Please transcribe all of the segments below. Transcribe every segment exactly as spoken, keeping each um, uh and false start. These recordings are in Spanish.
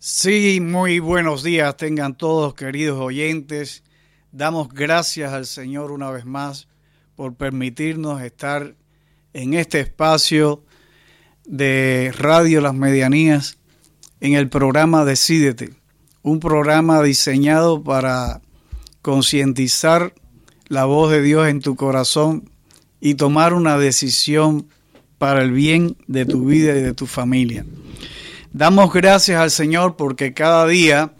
Sí, muy buenos días tengan todos, queridos oyentes. Damos gracias al Señor una vez más por permitirnos estar en este espacio de Radio Las Medianías en el programa Decídete, un programa diseñado para concientizar la voz de Dios en tu corazón y tomar una decisión para el bien de tu vida y de tu familia. Damos gracias al Señor porque cada día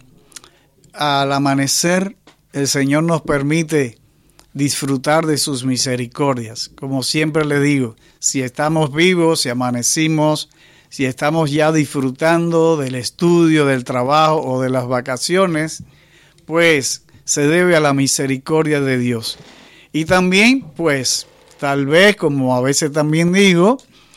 al amanecer el Señor nos permite disfrutar de sus misericordias. Como siempre le digo, si estamos vivos, si amanecimos, si estamos ya disfrutando del estudio, del trabajo o de las vacaciones, pues se debe a la misericordia de Dios. Y también, pues, tal vez, como a veces también digo,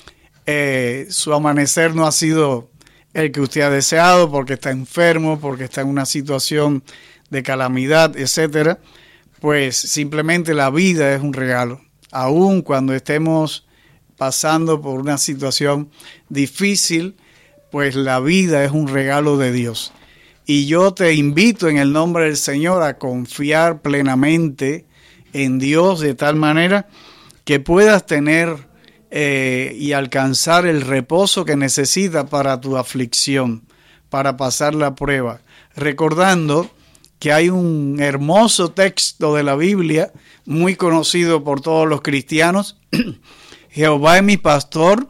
eh, su amanecer no ha sido el que usted ha deseado porque está enfermo, porque está en una situación de calamidad, etcétera. Pues simplemente la vida es un regalo. Aun cuando estemos pasando por una situación difícil, pues la vida es un regalo de Dios. Y yo te invito en el nombre del Señor a confiar plenamente en Dios de tal manera que puedas tener eh, y alcanzar el reposo que necesitas para tu aflicción, para pasar la prueba. Recordando que hay un hermoso texto de la Biblia, muy conocido por todos los cristianos. Jehová es mi pastor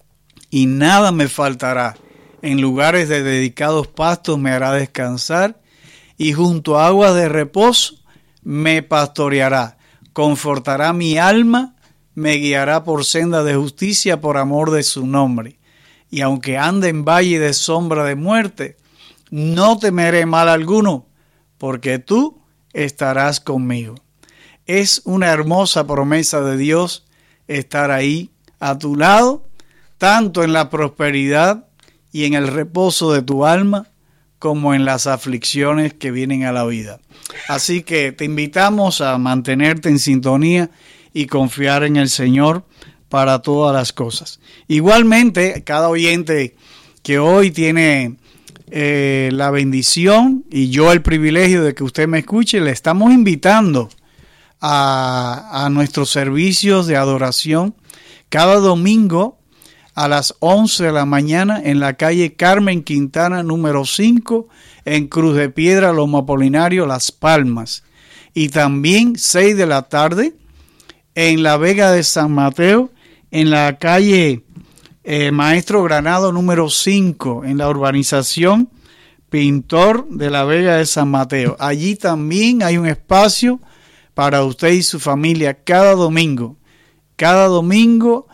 y nada me faltará. En lugares de dedicados pastos me hará descansar y junto a aguas de reposo me pastoreará. Confortará mi alma, me guiará por senda de justicia por amor de su nombre. Y aunque ande en valle de sombra de muerte, no temeré mal alguno, porque tú estarás conmigo. Es una hermosa promesa de Dios estar ahí a tu lado, tanto en la prosperidad y en el reposo de tu alma, como en las aflicciones que vienen a la vida. Así que te invitamos a mantenerte en sintonía y confiar en el Señor para todas las cosas. Igualmente, cada oyente que hoy tiene eh, la bendición y yo el privilegio de que usted me escuche, le estamos invitando a, a nuestros servicios de adoración cada domingo a las once de la mañana en la calle Carmen Quintana número cinco en Cruz de Piedra, Lomo Apolinario, Las Palmas. Y también seis de la tarde en la Vega de San Mateo, en la calle eh, Maestro Granado número cinco, en la urbanización Pintor de la Vega de San Mateo. Allí también hay un espacio para usted y su familia cada domingo. Cada domingo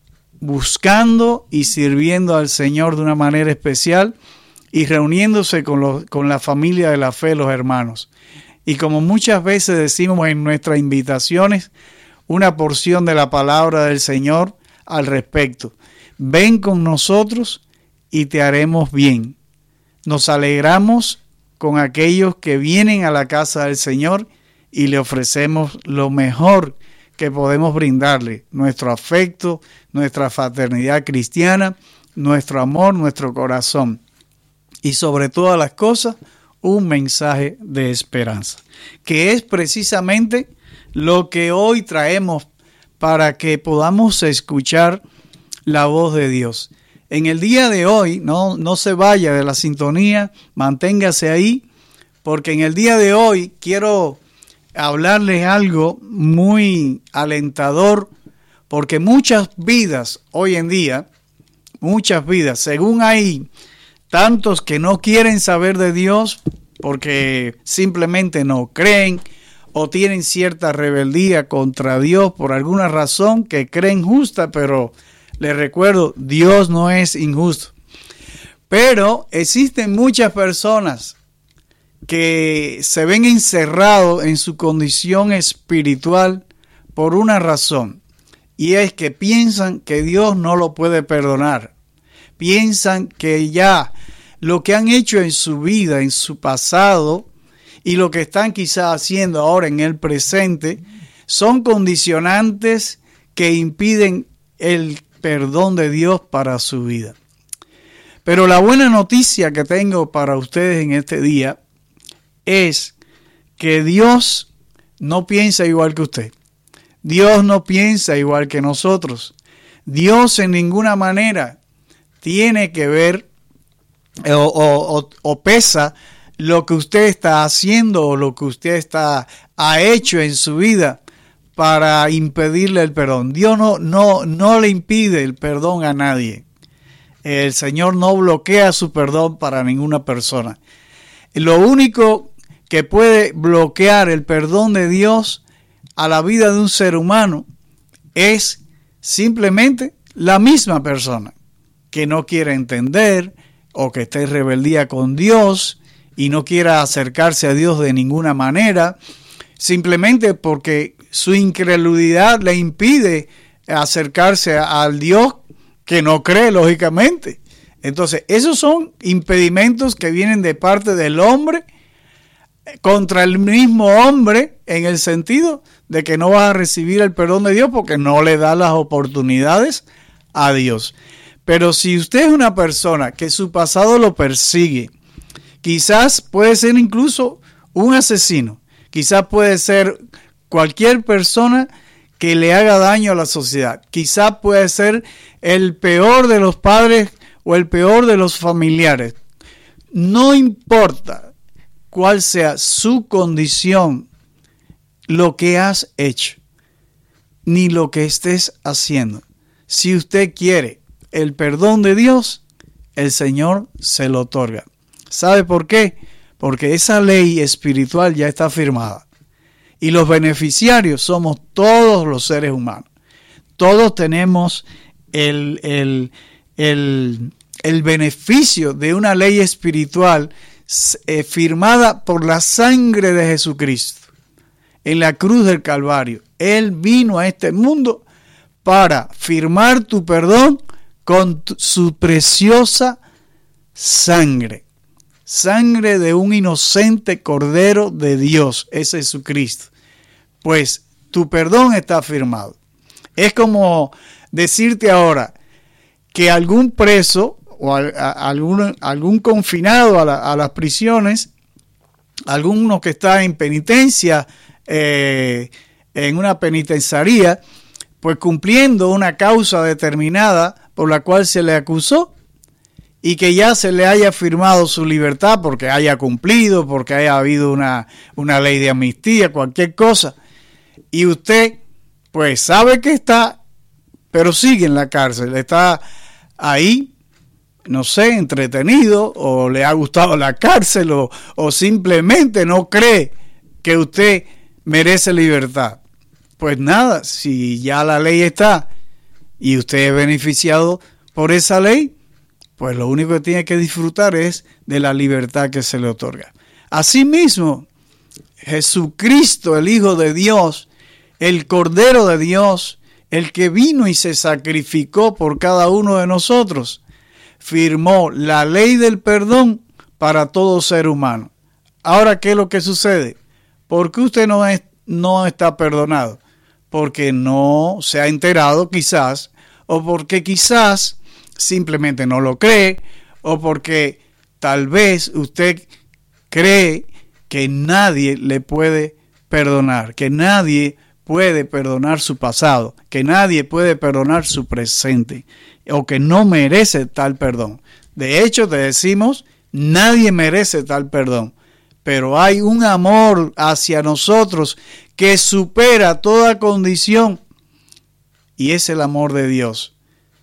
buscando y sirviendo al Señor de una manera especial y reuniéndose con, los, con la familia de la fe, los hermanos. Y como muchas veces decimos en nuestras invitaciones, una porción de la palabra del Señor al respecto. Ven con nosotros y te haremos bien. Nos alegramos con aquellos que vienen a la casa del Señor y le ofrecemos lo mejor que podemos brindarle, nuestro afecto, nuestra fraternidad cristiana, nuestro amor, nuestro corazón y sobre todas las cosas un mensaje de esperanza, que es precisamente lo que hoy traemos para que podamos escuchar la voz de Dios. En el día de hoy, no, no se vaya de la sintonía, manténgase ahí, porque en el día de hoy quiero hablarles algo muy alentador, porque muchas vidas hoy en día, muchas vidas, según hay tantos que no quieren saber de Dios porque simplemente no creen o tienen cierta rebeldía contra Dios por alguna razón que creen justa, pero les recuerdo, Dios no es injusto. Pero existen muchas personas que se ven encerrados en su condición espiritual por una razón, y es que piensan que Dios no lo puede perdonar. Piensan que ya lo que han hecho en su vida, en su pasado, y lo que están quizás haciendo ahora en el presente, son condicionantes que impiden el perdón de Dios para su vida. Pero la buena noticia que tengo para ustedes en este día es que Dios no piensa igual que usted. Dios no piensa igual que nosotros. Dios en ninguna manera tiene que ver o, o, o, o pesa lo que usted está haciendo o lo que usted está, ha hecho en su vida para impedirle el perdón. Dios no, no, no le impide el perdón a nadie. El Señor no bloquea su perdón para ninguna persona. Lo único que puede bloquear el perdón de Dios a la vida de un ser humano es simplemente la misma persona que no quiere entender o que esté en rebeldía con Dios y no quiera acercarse a Dios de ninguna manera, simplemente porque su incredulidad le impide acercarse al Dios que no cree, lógicamente. Entonces, esos son impedimentos que vienen de parte del hombre contra el mismo hombre, en el sentido de que no va a recibir el perdón de Dios porque no le da las oportunidades a Dios. Pero si usted es una persona que su pasado lo persigue, quizás puede ser incluso un asesino, quizás puede ser cualquier persona que le haga daño a la sociedad, quizás puede ser el peor de los padres o el peor de los familiares. No importa cuál sea su condición, lo que has hecho, ni lo que estés haciendo. Si usted quiere el perdón de Dios, el Señor se lo otorga. ¿Sabe por qué? Porque esa ley espiritual ya está firmada. Y los beneficiarios somos todos los seres humanos. Todos tenemos el, el, el, el beneficio de una ley espiritual eh, firmada por la sangre de Jesucristo. En la cruz del Calvario, Él vino a este mundo para firmar tu perdón con tu, su preciosa sangre. Sangre de un inocente Cordero de Dios, es Jesucristo. Pues tu perdón está firmado. Es como decirte ahora que algún preso o a, a, algún, algún confinado a, la, a las prisiones, alguno que está en penitencia, eh, en una penitenciaría, pues cumpliendo una causa determinada por la cual se le acusó, y que ya se le haya firmado su libertad porque haya cumplido, porque haya habido una, una ley de amnistía, cualquier cosa, y usted pues sabe que está, pero sigue en la cárcel, está ahí, no sé, entretenido, o le ha gustado la cárcel, o, o simplemente no cree que usted merece libertad. Pues nada, si ya la ley está y usted es beneficiado por esa ley, pues lo único que tiene que disfrutar es de la libertad que se le otorga. Asimismo, Jesucristo, el Hijo de Dios, el Cordero de Dios, el que vino y se sacrificó por cada uno de nosotros, firmó la ley del perdón para todo ser humano. Ahora, ¿qué es lo que sucede? ¿Por qué usted no, es, no está perdonado? Porque no se ha enterado quizás, o porque quizás simplemente no lo cree, o porque tal vez usted cree que nadie le puede perdonar, que nadie puede perdonar su pasado, que nadie puede perdonar su presente, o que no merece tal perdón. De hecho, te decimos, nadie merece tal perdón, pero hay un amor hacia nosotros que supera toda condición, y es el amor de Dios.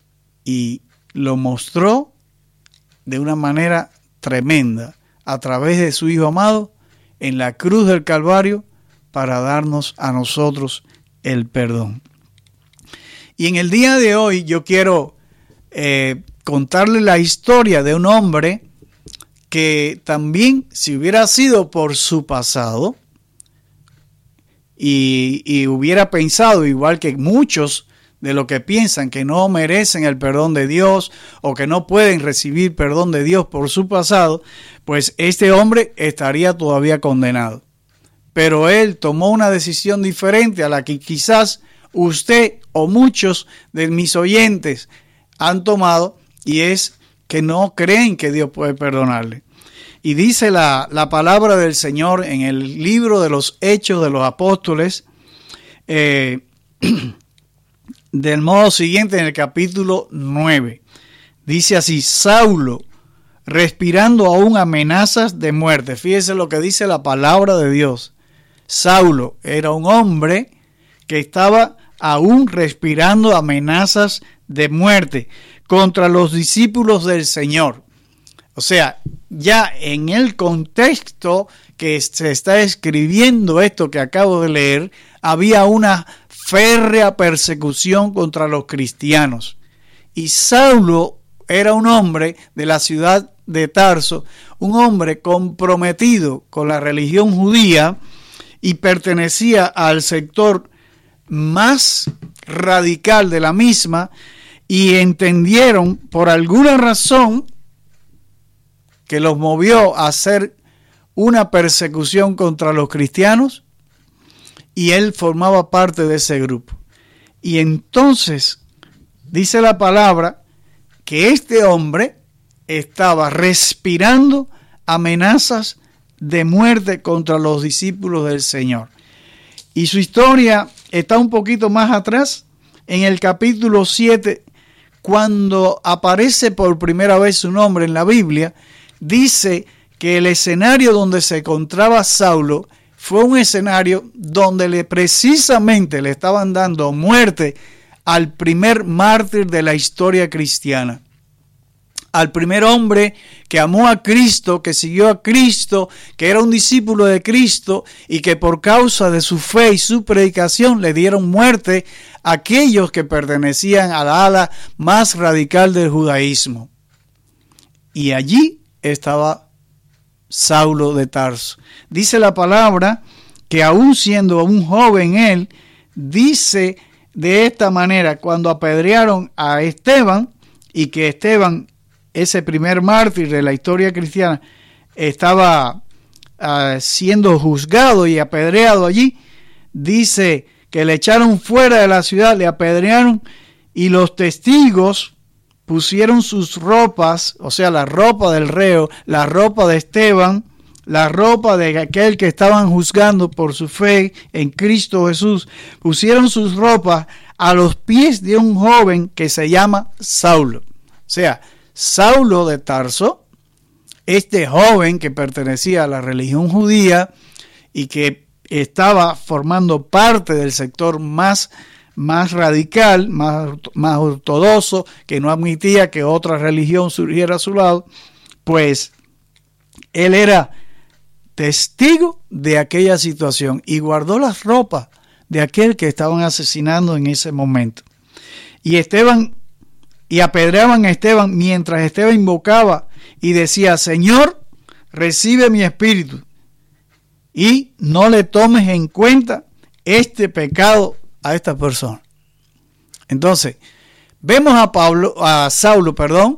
Y lo mostró de una manera tremenda a través de su Hijo amado en la cruz del Calvario para darnos a nosotros el perdón. Y en el día de hoy yo quiero eh, contarle la historia de un hombre que también, si hubiera sido por su pasado y, y hubiera pensado igual que muchos de lo que piensan que no merecen el perdón de Dios o que no pueden recibir perdón de Dios por su pasado, pues este hombre estaría todavía condenado. Pero él tomó una decisión diferente a la que quizás usted o muchos de mis oyentes han tomado, y es que no creen que Dios puede perdonarle. Y dice la, la palabra del Señor en el libro de los Hechos de los Apóstoles, eh, del modo siguiente, en el capítulo nueve. Dice así: Saulo, respirando aún amenazas de muerte. Fíjese lo que dice la palabra de Dios. Saulo era un hombre que estaba aún respirando amenazas de muerte contra los discípulos del Señor. O sea, ya en el contexto que se está escribiendo esto que acabo de leer, había una férrea persecución contra los cristianos. Y Saulo era un hombre de la ciudad de Tarso, un hombre comprometido con la religión judía y pertenecía al sector más radical de la misma, y entendieron por alguna razón que los movió a hacer una persecución contra los cristianos, y él formaba parte de ese grupo. Y entonces dice la palabra que este hombre estaba respirando amenazas de muerte contra los discípulos del Señor. Y su historia está un poquito más atrás, en el capítulo siete, cuando aparece por primera vez su nombre en la Biblia. Dice que el escenario donde se encontraba Saulo fue un escenario donde le precisamente le estaban dando muerte al primer mártir de la historia cristiana, al primer hombre que amó a Cristo, que siguió a Cristo, que era un discípulo de Cristo, y que por causa de su fe y su predicación le dieron muerte a aquellos que pertenecían a la ala más radical del judaísmo. Y allí estaba Saulo de Tarso. Dice la palabra que aún siendo un joven él, dice de esta manera: cuando apedrearon a Esteban, y que Esteban, ese primer mártir de la historia cristiana, estaba uh, siendo juzgado y apedreado allí, dice que le echaron fuera de la ciudad, le apedrearon, y los testigos pusieron sus ropas, o sea, la ropa del reo, la ropa de Esteban, la ropa de aquel que estaban juzgando por su fe en Cristo Jesús, pusieron sus ropas a los pies de un joven que se llama Saulo. O sea, Saulo de Tarso, este joven que pertenecía a la religión judía y que estaba formando parte del sector más más radical, más, más ortodoxo, que no admitía que otra religión surgiera a su lado, pues él era testigo de aquella situación y guardó las ropas de aquel que estaban asesinando en ese momento. Y Esteban, y apedreaban a Esteban mientras Esteban invocaba y decía: Señor, recibe mi espíritu, y no le tomes en cuenta este pecado a esta persona. Entonces, vemos a Pablo, a Saulo, perdón,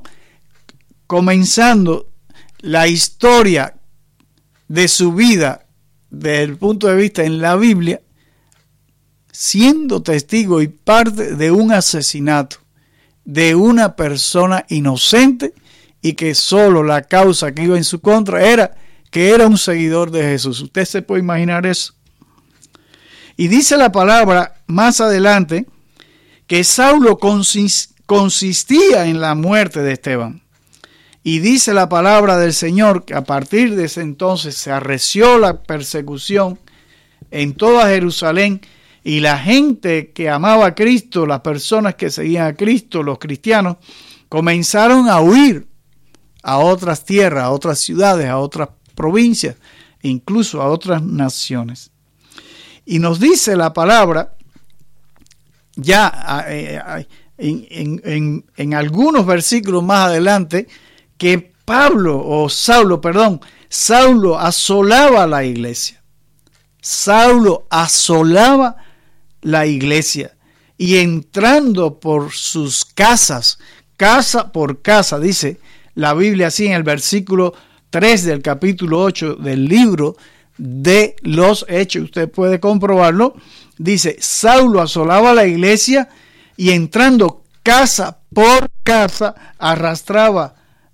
comenzando la historia de su vida desde el punto de vista en la Biblia, siendo testigo y parte de un asesinato de una persona inocente, y que solo la causa que iba en su contra era que era un seguidor de Jesús. ¿Usted se puede imaginar eso? Y dice la palabra más adelante que Saulo consistía en la muerte de Esteban. Y dice la palabra del Señor que a partir de ese entonces se arreció la persecución en toda Jerusalén, y la gente que amaba a Cristo, las personas que seguían a Cristo, los cristianos, comenzaron a huir a otras tierras, a otras ciudades, a otras provincias, incluso a otras naciones. Y nos dice la palabra, ya eh, en, en, en, en algunos versículos más adelante, que Pablo, o Saulo, perdón, Saulo asolaba la iglesia. Saulo asolaba la iglesia, y entrando por sus casas, casa por casa, dice la Biblia así en el versículo tres del capítulo ocho del libro de los Hechos, usted puede comprobarlo. Dice: Saulo asolaba la iglesia, y entrando casa por casa arrastraba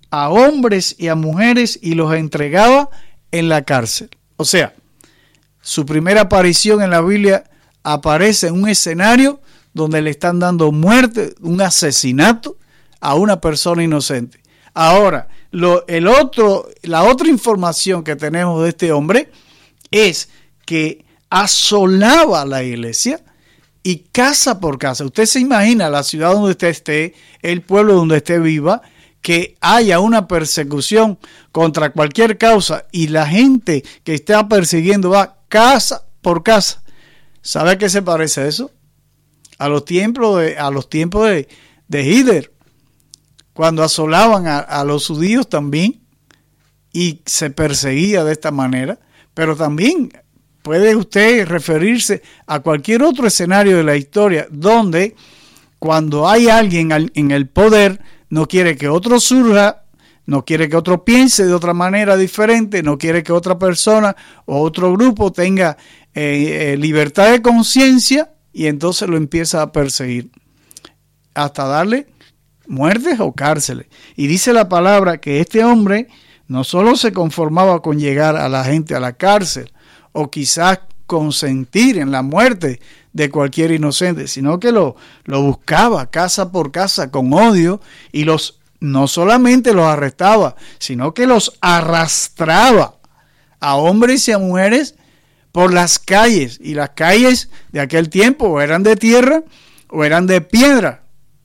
a hombres y a mujeres y los entregaba en la cárcel. O sea, su primera aparición en la Biblia aparece en un escenario donde le están dando muerte, un asesinato a una persona inocente. Ahora, lo, el otro, la otra información que tenemos de este hombre es que asolaba la iglesia y casa por casa. Usted se imagina la ciudad donde usted esté, el pueblo donde usted viva, que haya una persecución contra cualquier causa y la gente que está persiguiendo va casa por casa. ¿Sabe a qué se parece eso? A los tiempos de, a los tiempos de, de Hitler, cuando asolaban a, a los judíos también y se perseguía de esta manera. Pero también puede usted referirse a cualquier otro escenario de la historia donde cuando hay alguien en el poder no quiere que otro surja, no quiere que otro piense de otra manera diferente, no quiere que otra persona o otro grupo tenga eh, eh, libertad de conciencia y entonces lo empieza a perseguir hasta darle muertes o cárceles. Y dice la palabra que este hombre no solo se conformaba con llegar a la gente a la cárcel o quizás consentir en la muerte de cualquier inocente, sino que lo, lo buscaba casa por casa con odio y los no solamente los arrestaba, sino que los arrastraba a hombres y a mujeres por las calles. Y las calles de aquel tiempo o eran de tierra o eran de piedra.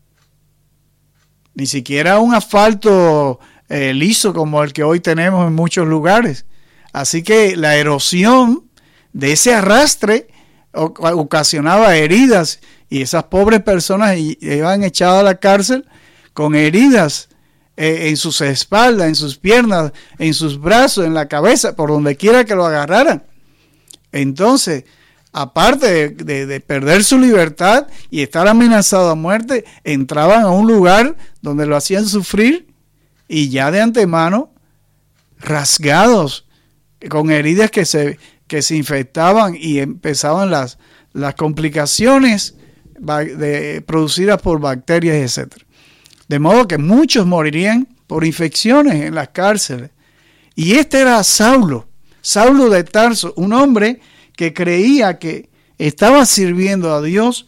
Ni siquiera un asfalto eh, liso como el que hoy tenemos en muchos lugares. Así que la erosión de ese arrastre ocasionaba heridas y esas pobres personas iban echadas a la cárcel con heridas eh, en sus espaldas, en sus piernas, en sus brazos, en la cabeza, por donde quiera que lo agarraran. Entonces, aparte de, de, de perder su libertad y estar amenazado a muerte, entraban a un lugar donde lo hacían sufrir y ya de antemano rasgados, con heridas que se que se infectaban y empezaban las, las complicaciones de, producidas por bacterias, etcétera. De modo que muchos morirían por infecciones en las cárceles. Y este era Saulo, Saulo de Tarso, un hombre que creía que estaba sirviendo a Dios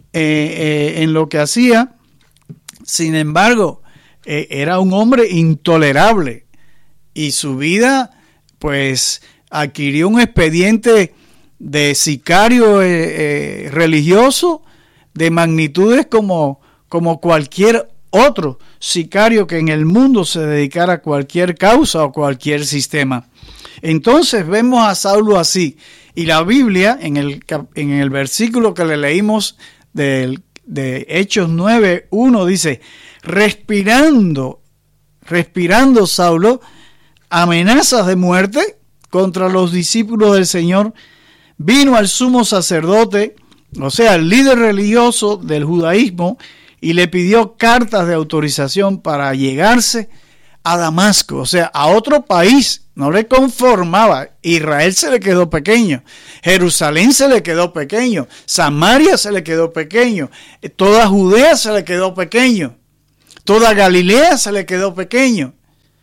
eh, eh, en lo que hacía. Sin embargo, eh, era un hombre intolerable y su vida, pues, adquirió un expediente de sicario eh, eh, religioso de magnitudes como, como cualquier otro sicario que en el mundo se dedicara a cualquier causa o cualquier sistema. Entonces vemos a Saulo así, y la Biblia en el, en el versículo que le leímos del, de Hechos nueve uno dice: respirando, respirando Saulo amenazas de muerte contra los discípulos del Señor, vino al sumo sacerdote, o sea, el líder religioso del judaísmo, y le pidió cartas de autorización para llegarse a Damasco, o sea, a otro país. No le conformaba. Israel se le quedó pequeño, Jerusalén se le quedó pequeño, Samaria se le quedó pequeño, toda Judea se le quedó pequeño, toda Galilea se le quedó pequeño.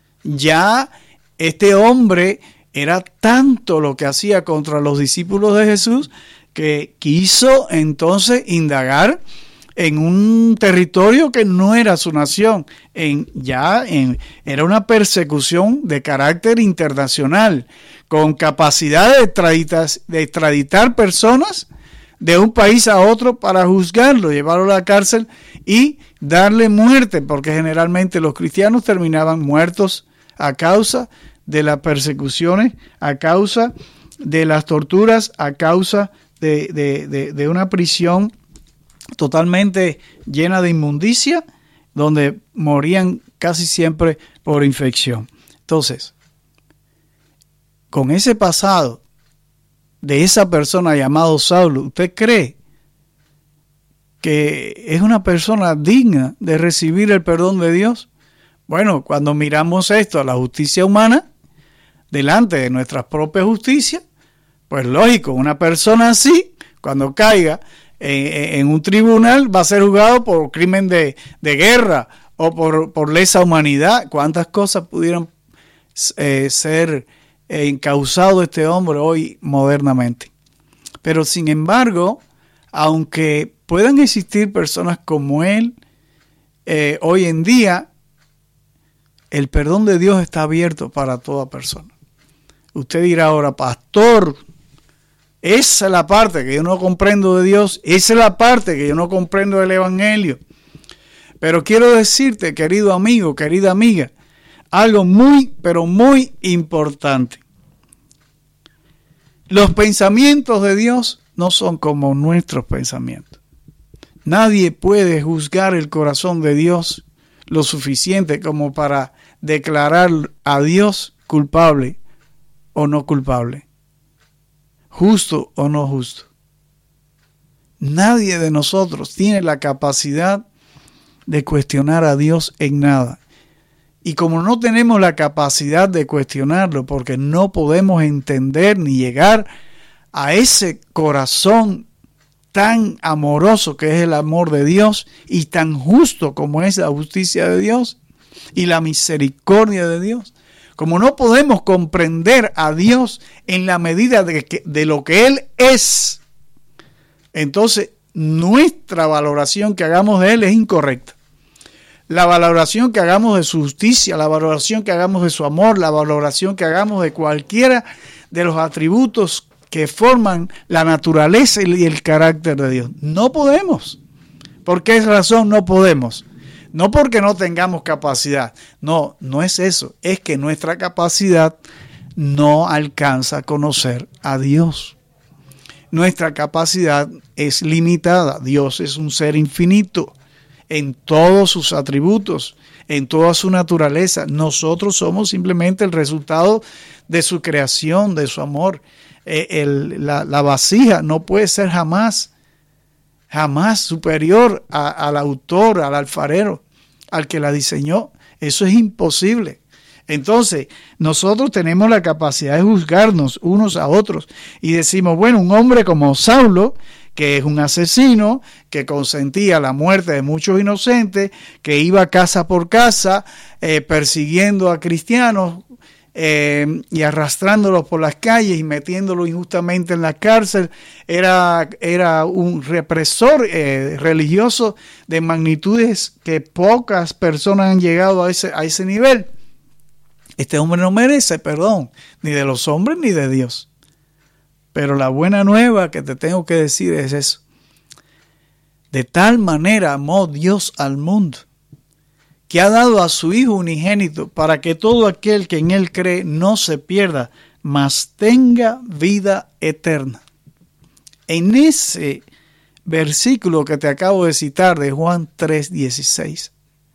Ya este hombre era tanto lo que hacía contra los discípulos de Jesús que quiso entonces indagar en un territorio que no era su nación. En, ya en, era una persecución de carácter internacional, con capacidad de extraditar, de extraditar personas de un país a otro para juzgarlo, llevarlo a la cárcel y darle muerte, porque generalmente los cristianos terminaban muertos a causa de las persecuciones, a causa de las torturas, a causa de, de, de, de una prisión totalmente llena de inmundicia, donde morían casi siempre por infección. Entonces, con ese pasado de esa persona llamado Saulo, ¿usted cree que es una persona digna de recibir el perdón de Dios? Bueno, cuando miramos esto a la justicia humana, delante de nuestra propia justicia, pues lógico, una persona así, cuando caiga en, en un tribunal, va a ser juzgado por crimen de, de guerra o por, por lesa humanidad. ¿Cuántas cosas pudieran eh, ser eh, encausado este hombre hoy modernamente? Pero sin embargo, aunque puedan existir personas como él, eh, hoy en día, el perdón de Dios está abierto para toda persona. Usted dirá ahora, pastor, esa es la parte que yo no comprendo de Dios, esa es la parte que yo no comprendo del Evangelio. Pero quiero decirte, querido amigo, querida amiga, algo muy, pero muy importante. Los pensamientos de Dios no son como nuestros pensamientos. Nadie puede juzgar el corazón de Dios lo suficiente como para declarar a Dios culpable o no culpable, justo o no justo. Nadie de nosotros tiene la capacidad de cuestionar a Dios en nada. Y como no tenemos la capacidad de cuestionarlo, porque no podemos entender ni llegar a ese corazón tan amoroso que es el amor de Dios y tan justo como es la justicia de Dios y la misericordia de Dios, como no podemos comprender a Dios en la medida de, que, de lo que Él es, entonces nuestra valoración que hagamos de Él es incorrecta. La valoración que hagamos de su justicia, la valoración que hagamos de su amor, la valoración que hagamos de cualquiera de los atributos que forman la naturaleza y el carácter de Dios. No podemos. ¿Por qué razón no podemos? No porque no tengamos capacidad. No, no es eso. Es que nuestra capacidad no alcanza a conocer a Dios. Nuestra capacidad es limitada. Dios es un ser infinito en todos sus atributos, en toda su naturaleza. Nosotros somos simplemente el resultado de su creación, de su amor. Eh, el, la, la vasija no puede ser jamás, jamás superior a, al autor, al alfarero, al que la diseñó. Eso es imposible. Entonces, nosotros tenemos la capacidad de juzgarnos unos a otros y decimos, bueno, un hombre como Saulo, que es un asesino, que consentía la muerte de muchos inocentes, que iba casa por casa eh, persiguiendo a cristianos eh, y arrastrándolos por las calles y metiéndolos injustamente en la cárcel, era, era un represor eh, religioso de magnitudes que pocas personas han llegado a ese, a ese nivel. Este hombre no merece perdón, ni de los hombres ni de Dios. Pero la buena nueva que te tengo que decir es eso. De tal manera amó Dios al mundo, que ha dado a su Hijo unigénito para que todo aquel que en Él cree no se pierda, mas tenga vida eterna. En ese versículo que te acabo de citar de Juan tres dieciséis,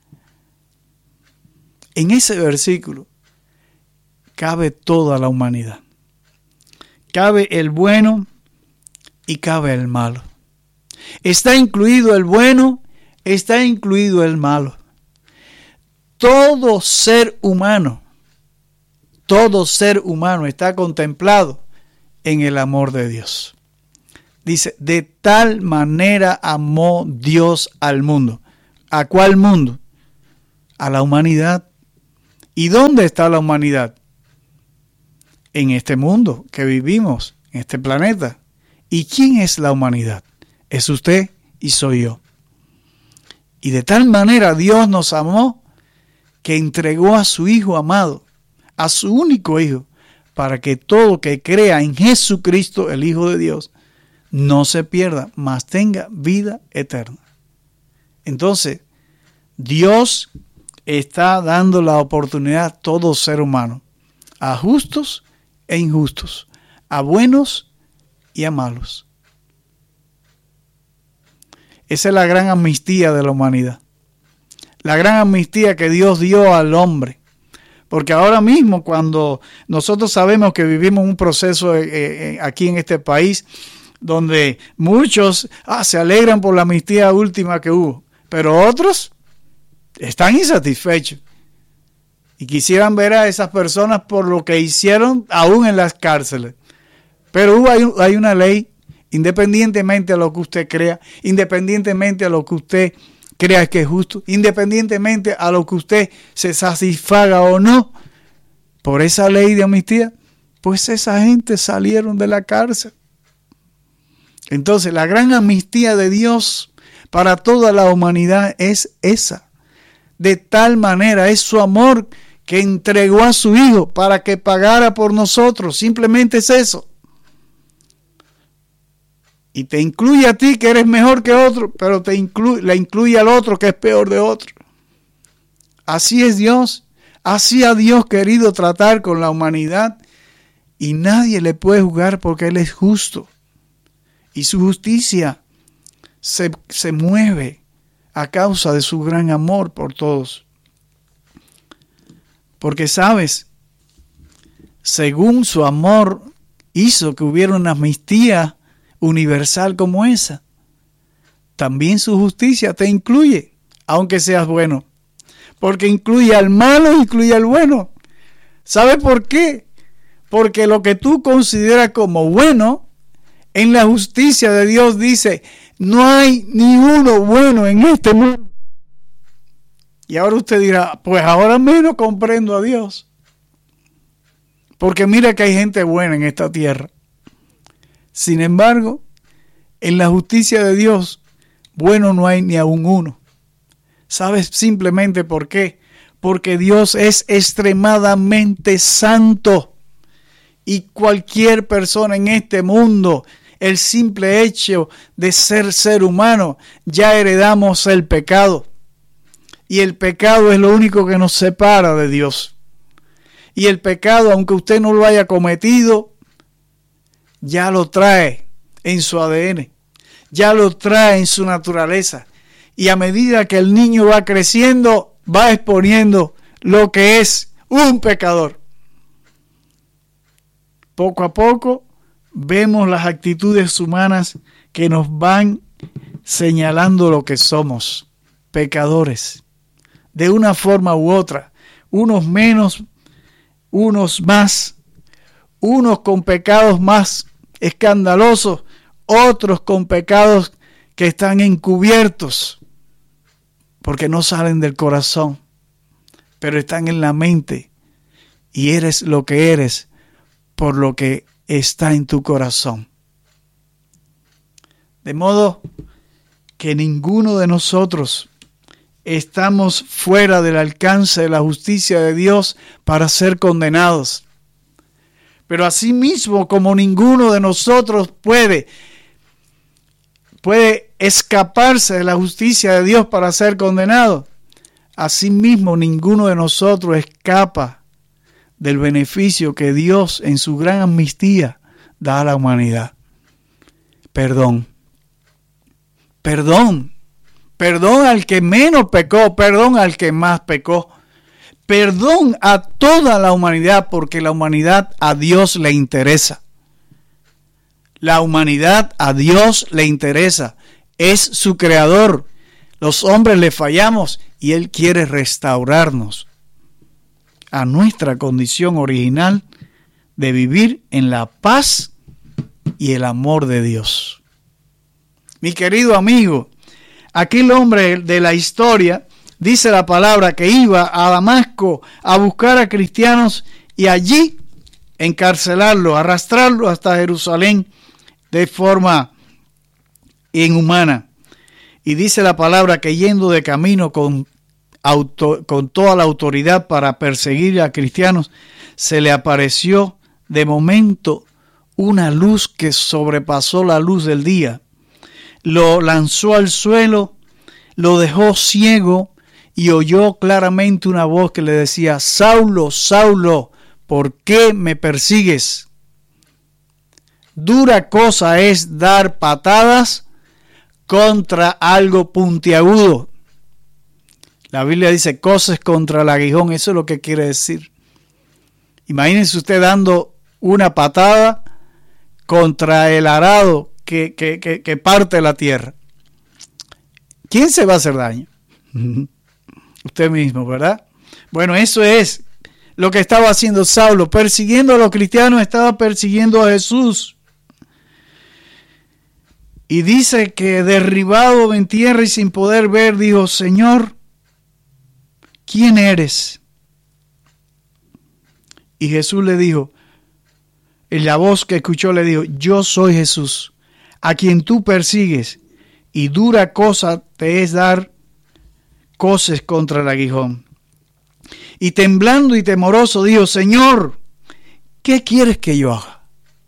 en ese versículo cabe toda la humanidad. Cabe el bueno y cabe el malo. Está incluido el bueno, está incluido el malo. Todo ser humano, todo ser humano está contemplado en el amor de Dios. Dice, de tal manera amó Dios al mundo. ¿A cuál mundo? A la humanidad. ¿Y dónde está la humanidad? En este mundo que vivimos, en este planeta. ¿Y quién es la humanidad? Es usted y soy yo. Y de tal manera Dios nos amó que entregó a su Hijo amado, a su único Hijo, para que todo que crea en Jesucristo, el Hijo de Dios, no se pierda, mas tenga vida eterna. Entonces, Dios está dando la oportunidad a todo ser humano, a justos e injustos, a buenos y a malos. Esa es la gran amnistía de la humanidad. La gran amnistía que Dios dio al hombre. Porque ahora mismo, cuando nosotros sabemos que vivimos un proceso eh, eh, aquí en este país, donde muchos ah, se alegran por la amnistía última que hubo, pero otros están insatisfechos. Y quisieran ver a esas personas por lo que hicieron aún en las cárceles. Pero hay, hay una ley, independientemente a lo que usted crea, independientemente a lo que usted crea que es justo, independientemente a lo que usted se satisfaga o no por esa ley de amnistía, pues esa gente salieron de la cárcel. Entonces la gran amnistía de Dios para toda la humanidad es esa. De tal manera es su amor que entregó a su Hijo para que pagara por nosotros. Simplemente es eso. Y te incluye a ti que eres mejor que otro, pero te incluye, le incluye al otro que es peor de otro. Así es Dios. Así ha Dios querido tratar con la humanidad. Y nadie le puede juzgar porque Él es justo. Y su justicia se, se mueve a causa de su gran amor por todos. Porque sabes, según su amor hizo que hubiera una amnistía universal como esa, también su justicia te incluye, aunque seas bueno. Porque incluye al malo, incluye al bueno. ¿Sabes por qué? Porque lo que tú consideras como bueno, en la justicia de Dios dice, no hay ni uno bueno en este mundo. Y ahora usted dirá, pues ahora menos comprendo a Dios. Porque mira que hay gente buena en esta tierra. Sin embargo, en la justicia de Dios, bueno no hay ni aún uno. ¿Sabes simplemente por qué? Porque Dios es extremadamente santo. Y cualquier persona en este mundo, el simple hecho de ser ser humano, ya heredamos el pecado. Y el pecado es lo único que nos separa de Dios. Y el pecado, aunque usted no lo haya cometido, ya lo trae en su A D N. Ya lo trae en su naturaleza. Y a medida que el niño va creciendo, va exponiendo lo que es un pecador. Poco a poco vemos las actitudes humanas que nos van señalando lo que somos, pecadores. De una forma u otra, unos menos, unos más, unos con pecados más escandalosos, otros con pecados que están encubiertos, porque no salen del corazón, pero están en la mente, y eres lo que eres por lo que está en tu corazón. De modo que ninguno de nosotros estamos fuera del alcance de la justicia de Dios para ser condenados. Pero asimismo, como ninguno de nosotros puede, puede escaparse de la justicia de Dios para ser condenado, asimismo ninguno de nosotros escapa del beneficio que Dios en su gran amnistía da a la humanidad. Perdón. Perdón. Perdón al que menos pecó, perdón al que más pecó. Perdón a toda la humanidad, porque la humanidad a Dios le interesa. La humanidad a Dios le interesa. Es su creador. Los hombres le fallamos y Él quiere restaurarnos a nuestra condición original de vivir en la paz y el amor de Dios. Mi querido amigo, aquel hombre de la historia, dice la palabra, que iba a Damasco a buscar a cristianos y allí encarcelarlo, arrastrarlo hasta Jerusalén de forma inhumana. Y dice la palabra que yendo de camino con, auto, con toda la autoridad para perseguir a cristianos, se le apareció de momento una luz que sobrepasó la luz del día. Lo lanzó al suelo, lo dejó ciego y oyó claramente una voz que le decía: Saulo, Saulo, ¿por qué me persigues? Dura cosa es dar patadas contra algo puntiagudo. La Biblia dice coces contra el aguijón, eso es lo que quiere decir. Imagínense usted dando una patada contra el arado que, que, que, que parte la tierra. ¿Quién se va a hacer daño? Usted mismo, ¿verdad? Bueno, eso es lo que estaba haciendo Saulo. Persiguiendo a los cristianos, estaba persiguiendo a Jesús. Y dice que derribado en tierra y sin poder ver, dijo, Señor, ¿quién eres? Y Jesús le dijo, y la voz que escuchó le dijo, yo soy Jesús, a quien tú persigues, y dura cosa te es dar coces contra el aguijón. Y temblando y temoroso dijo, Señor, ¿qué quieres que yo haga?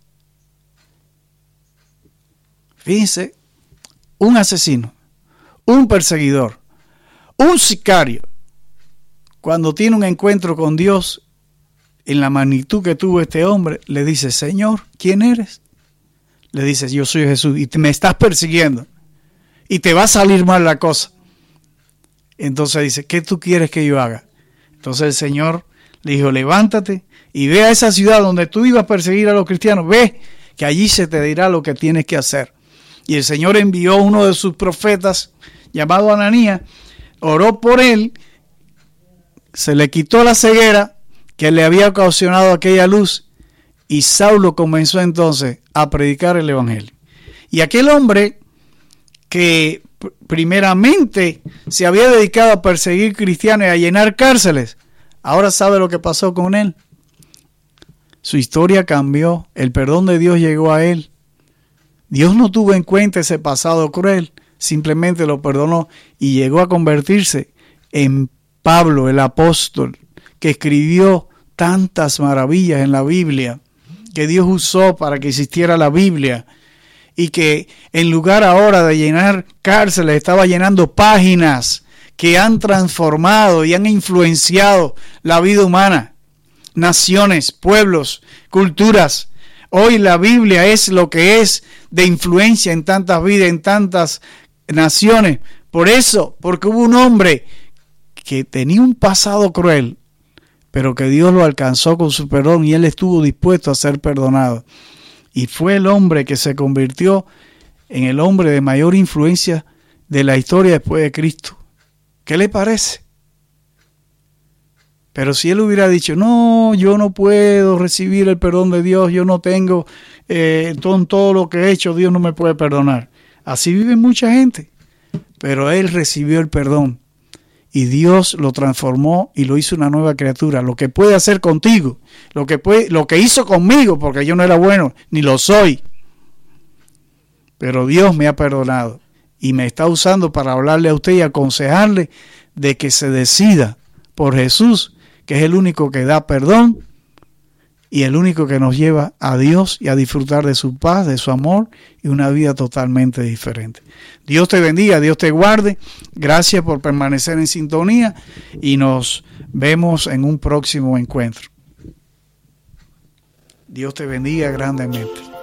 Fíjense, un asesino, un perseguidor, un sicario, cuando tiene un encuentro con Dios, en la magnitud que tuvo este hombre, le dice, Señor, ¿quién eres? Le dice, yo soy Jesús y me estás persiguiendo y te va a salir mal la cosa. Entonces dice, ¿qué tú quieres que yo haga? Entonces el Señor le dijo, levántate y ve a esa ciudad donde tú ibas a perseguir a los cristianos, ve que allí se te dirá lo que tienes que hacer. Y el Señor envió uno de sus profetas llamado Ananías, oró por él, se le quitó la ceguera que le había ocasionado aquella luz y Saulo comenzó entonces a predicar el evangelio. Y aquel hombre que primeramente se había dedicado a perseguir cristianos y a llenar cárceles, ahora sabe lo que pasó con él. Su historia cambió, el perdón de Dios llegó a él. Dios no tuvo en cuenta ese pasado cruel, simplemente lo perdonó y llegó a convertirse en Pablo, el apóstol, que escribió tantas maravillas en la Biblia, que Dios usó para que existiera la Biblia, y que en lugar ahora de llenar cárceles, estaba llenando páginas que han transformado y han influenciado la vida humana, naciones, pueblos, culturas. Hoy la Biblia es lo que es de influencia en tantas vidas, en tantas naciones. Por eso, porque hubo un hombre que tenía un pasado cruel, pero que Dios lo alcanzó con su perdón y él estuvo dispuesto a ser perdonado. Y fue el hombre que se convirtió en el hombre de mayor influencia de la historia después de Cristo. ¿Qué le parece? Pero si él hubiera dicho, no, yo no puedo recibir el perdón de Dios, yo no tengo, eh, todo, todo lo que he hecho, Dios no me puede perdonar. Así vive mucha gente. Pero él recibió el perdón y Dios lo transformó y lo hizo una nueva criatura. Lo que puede hacer contigo, lo que, puede, lo que hizo conmigo, porque yo no era bueno, ni lo soy. Pero Dios me ha perdonado y me está usando para hablarle a usted y aconsejarle de que se decida por Jesús, que es el único que da perdón y el único que nos lleva a Dios y a disfrutar de su paz, de su amor y una vida totalmente diferente. Dios te bendiga, Dios te guarde. Gracias por permanecer en sintonía y nos vemos en un próximo encuentro. Dios te bendiga grandemente.